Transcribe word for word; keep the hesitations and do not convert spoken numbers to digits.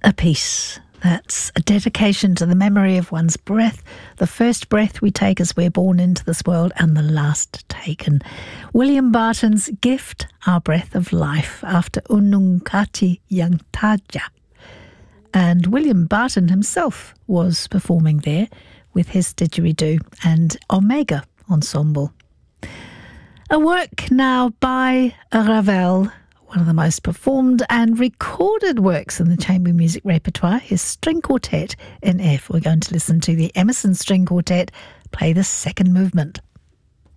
a piece that's a dedication to the memory of one's breath, the first breath we take as we're born into this world and the last taken. William Barton's Gift, Our Breath of Life, after Unnunkati Yangtaja. And William Barton himself was performing there with his didgeridoo and Omega Ensemble. A work now by Ravel, one of the most performed and recorded works in the chamber music repertoire, his string quartet in F. We're going to listen to the Emerson String Quartet play the second movement.